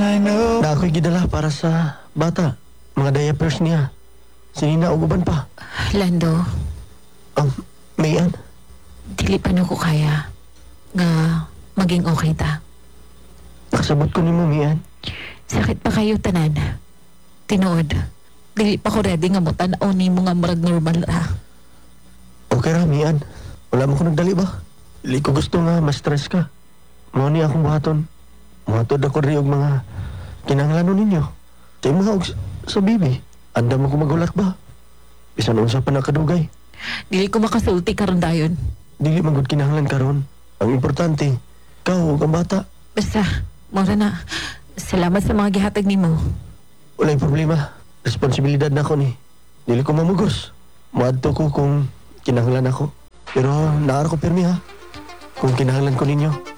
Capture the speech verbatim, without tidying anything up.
Na ako'y gidala para sa bata. Mga diapers niya. Sinina og uban pa. Lando, Ang Mayan. dili pa na ko kaya nga maging okay ta. Nakasabot ko ni mo, Mayan. Sakit pa kayo tanan. Tinuod, dili pa ko ready nga mutanaw ni mo nga murag normal ra. Okay ra, Mayan. Wala mo ko nagdali ba? Dili ko gusto nga ma-stress ka. Mao ni akong buhaton. Muhatod ako rin og mga kinahanglanon ninyo. Sa mga og sa bibi. Anda mo ko magulak ba? Bisan unsa pa nakadugay. Dili ko makasulti karon dayon. Dili man gud kinahanglan karon. Ang importante, ikaw ug ang bata. Basta, mura na. Salamat sa mga gihatag nimo. Walay problema. Responsibilidad na ako ni. Dili ko mamugos. Muadto ko kung kinahanglan ako. Pero naara ko pirmi ha. Kung kinahanglan ko ninyo.